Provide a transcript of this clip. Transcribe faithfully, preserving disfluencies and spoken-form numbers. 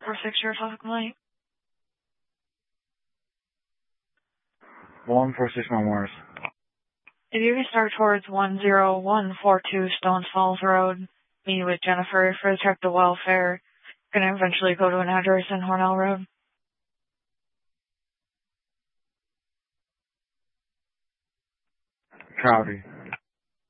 four six zero Falcon Light. one four six Mount Morris. If you can start towards one zero one four two Stones Falls Road, meet with Jennifer for the trip to welfare. Gonna eventually go to an address in Hornell Road. Copy.